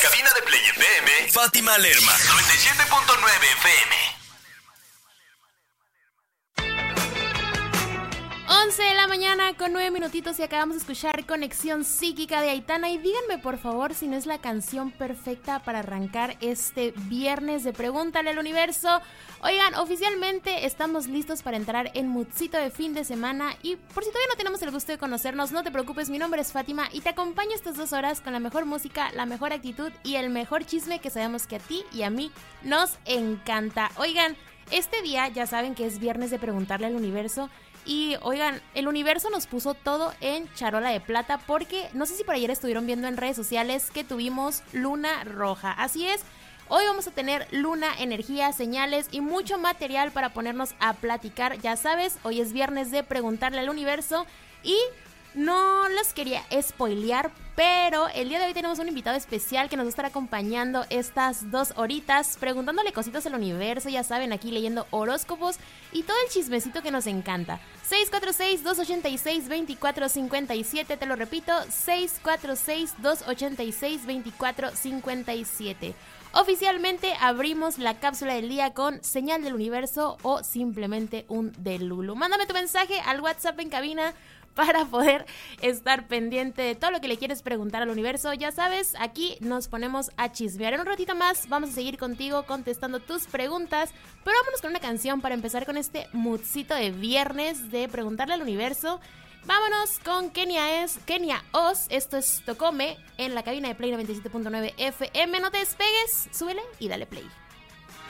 cabina de Play FM, Fátima Lerma. 97.9 FM. 11 de la mañana con 9 minutitos y acabamos de escuchar Conexión Psíquica de Aitana. Y díganme por favor si no es la canción perfecta para arrancar este viernes de Pregúntale al Universo. Oigan, oficialmente estamos listos para entrar en moodcito de fin de semana. Y por si todavía no tenemos el gusto de conocernos, no te preocupes, mi nombre es Fátima y te acompaño estas 2 horas con la mejor música, la mejor actitud y el mejor chisme que sabemos que a ti y a mí nos encanta. Oigan, este día ya saben que es viernes de Preguntarle al Universo. Y oigan, el universo nos puso todo en charola de plata porque no sé si por ayer estuvieron viendo en redes sociales que tuvimos luna roja. Así es, hoy vamos a tener luna, energía, señales y mucho material para ponernos a platicar. Ya sabes, hoy es viernes de Preguntarle al Universo y no los quería spoilear, pero el día de hoy tenemos un invitado especial que nos va a estar acompañando estas 2 horitas, preguntándole cositas al universo, ya saben, aquí leyendo horóscopos y todo el chismecito que nos encanta. 646-286-2457, te lo repito, 646-286-2457. Oficialmente abrimos la cápsula del día con señal del universo o simplemente un delulu. Mándame tu mensaje al WhatsApp en cabina para poder estar pendiente de todo lo que le quieres preguntar al universo. Ya sabes, aquí nos ponemos a chismear. En un ratito más vamos a seguir contigo contestando tus preguntas, pero vámonos con una canción para empezar con este moodcito de viernes de Preguntarle al Universo. Vámonos con Kenia Oz, esto es Tocome en la cabina de Play 97.9 FM. No te despegues, súbele y dale play.